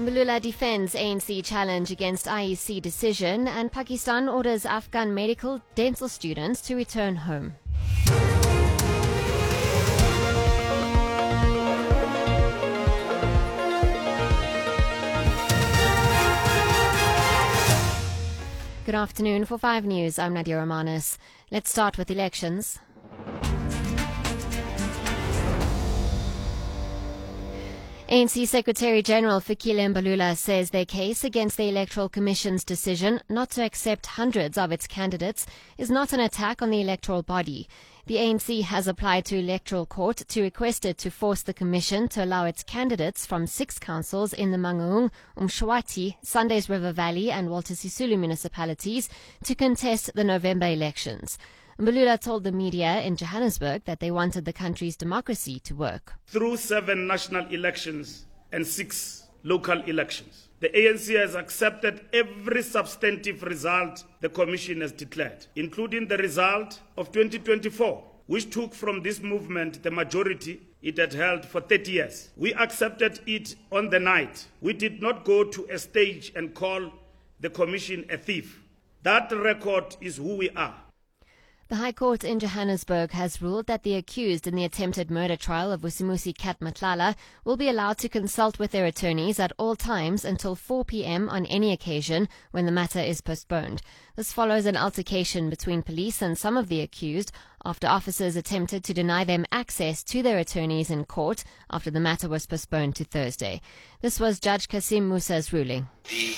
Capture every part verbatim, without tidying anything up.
Mbalula defends A N C challenge against I E C decision, and Pakistan orders Afghan medical dental students to return home. Good afternoon. For five News, I'm Nadia Romanis. Let's start with elections. A N C Secretary-General Fikile Mbalula says their case against the Electoral Commission's decision not to accept hundreds of its candidates is not an attack on the electoral body. The A N C has applied to Electoral Court to request it to force the Commission to allow its candidates from six councils in the Mangaung, Umshwati, Sundays River Valley and Walter Sisulu municipalities to contest the November elections. Mbalula told the media in Johannesburg that they wanted the country's democracy to work. Through seven national elections and six local elections, the A N C has accepted every substantive result the Commission has declared, including the result of twenty twenty-four, which took from this movement the majority it had held for thirty years. We accepted it on the night. We did not go to a stage and call the Commission a thief. That record is who we are. The High Court in Johannesburg has ruled that the accused in the attempted murder trial of Vusimusi Kat Matlala will be allowed to consult with their attorneys at all times until four p.m. on any occasion when the matter is postponed. This follows an altercation between police and some of the accused after officers attempted to deny them access to their attorneys in court after the matter was postponed to Thursday. This was Judge Kasim Musa's ruling. The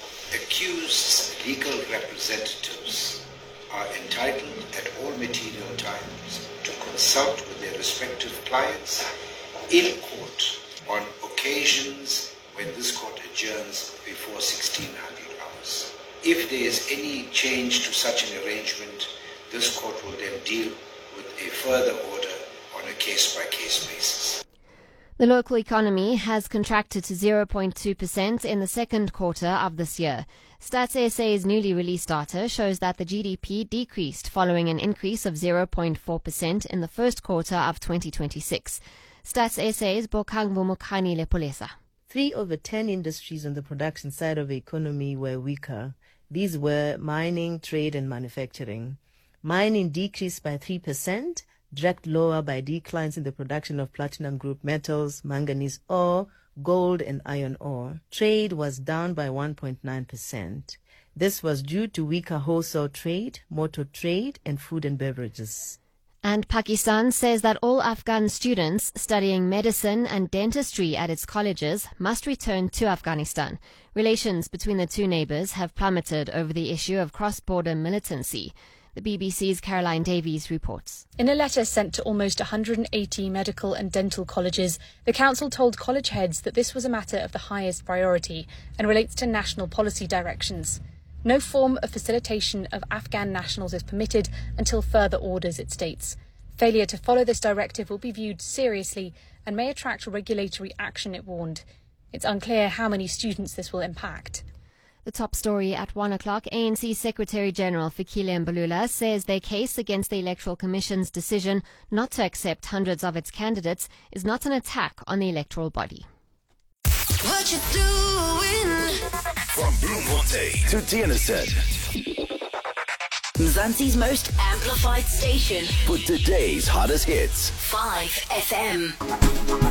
accused's legal representatives are entitled at all material times to consult with their respective clients in court on occasions when this court adjourns before sixteen hundred hours. If there is any change to such an arrangement, this court will then deal with a further order on a case-by-case basis. The local economy has contracted to zero point two percent in the second quarter of this year. Stats S A's newly released data shows that the G D P decreased following an increase of zero point four percent in the first quarter of twenty twenty-six. Stats S A's Bokang Vumukhani Lepolesa. Three of the ten industries on the production side of the economy were weaker. These were mining, trade and manufacturing. Mining decreased by three percent, dragged lower by declines in the production of platinum group metals, manganese ore, gold and iron ore. Trade was down by one point nine percent. This was due to weaker wholesale trade, motor trade and food and beverages. And Pakistan says that all Afghan students studying medicine and dentistry at its colleges must return to Afghanistan. Relations between the two neighbours have plummeted over the issue of cross-border militancy. The B B C's Caroline Davies reports. In a letter sent to almost one hundred eighty medical and dental colleges, the council told college heads that this was a matter of the highest priority and relates to national policy directions. No form of facilitation of Afghan nationals is permitted until further orders, it states. Failure to follow this directive will be viewed seriously and may attract regulatory action, it warned. It's unclear how many students this will impact. The top story at one o'clock, A N C Secretary-General Fikile Mbalula says their case against the Electoral Commission's decision not to accept hundreds of its candidates is not an attack on the electoral body. What you doing? From Bloemfontein to Tienerset. Mzansi's most amplified station. For today's hottest hits. five F M.